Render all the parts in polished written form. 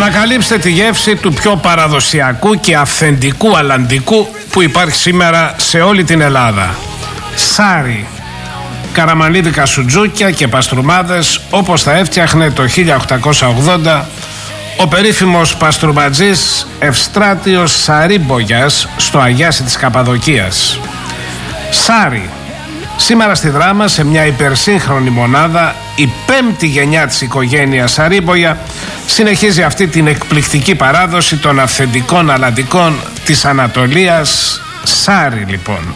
Ανακαλύψτε τη γεύση του πιο παραδοσιακού και αυθεντικού αλαντικού που υπάρχει σήμερα σε όλη την Ελλάδα. Σάρι. Καραμανίδικα σουτζούκια και παστρουμάδες όπως τα έφτιαχνε το 1880 ο περίφημος παστρουμαντζής Ευστράτιος Σαρίμπογιας στο Αγιάσι της Καπαδοκίας. Σάρι. Σήμερα στη Δράμα, σε μια υπερσύγχρονη μονάδα, η πέμπτη γενιά της οικογένειας Σαρίμπογια συνεχίζει αυτή την εκπληκτική παράδοση των αυθεντικών αλαντικών της Ανατολίας. Σάρι λοιπόν.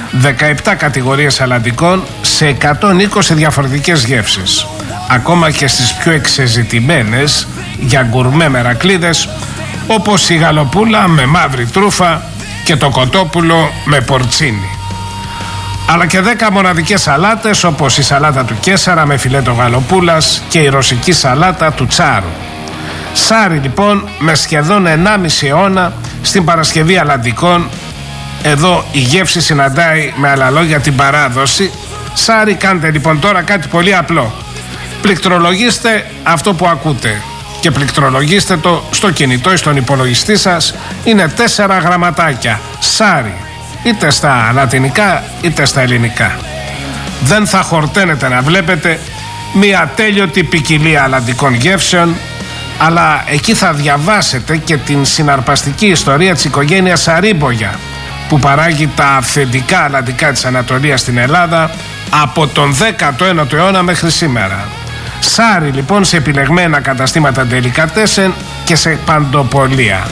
17 κατηγορίες αλαντικών σε 120 διαφορετικές γεύσεις. Ακόμα και στις πιο εξεζητημένες για γκουρμέ μερακλίδες, όπως η γαλοπούλα με μαύρη τρούφα και το κοτόπουλο με πορτσίνι. Αλλά και 10 μοναδικές σαλάτες, όπως η σαλάτα του Κέσαρα με φιλέτο γαλοπούλας και η ρωσική σαλάτα του Τσάρου. Σάρι λοιπόν, με σχεδόν 1,5 αιώνα στην παρασκευή αλαντικών. Εδώ η γεύση συναντάει με άλλα λόγια την παράδοση. Σάρι, κάντε λοιπόν τώρα κάτι πολύ απλό. Πληκτρολογήστε αυτό που ακούτε και πληκτρολογήστε το στο κινητό ή στον υπολογιστή σας. Είναι 4 γραμματάκια. Σάρι. Είτε στα λατινικά είτε στα ελληνικά. Δεν θα χορταίνετε να βλέπετε μια ατέλειωτη ποικιλία αλαντικών γεύσεων, αλλά εκεί θα διαβάσετε και την συναρπαστική ιστορία της οικογένειας Σαρίμπογια, που παράγει τα αυθεντικά αλαντικά της Ανατολίας στην Ελλάδα από τον 19ο αιώνα μέχρι σήμερα. Σάρι λοιπόν σε επιλεγμένα καταστήματα ντελικατέσεν και σε παντοπολία.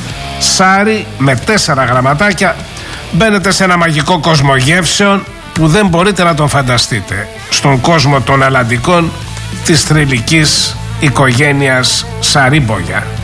Σάρι με 4 γραμματάκια. Μπαίνετε σε ένα μαγικό κόσμο γεύσεων που δεν μπορείτε να τον φανταστείτε. Στον κόσμο των αλαντικών της θρυλικής οικογένειας Σαρίμπογια.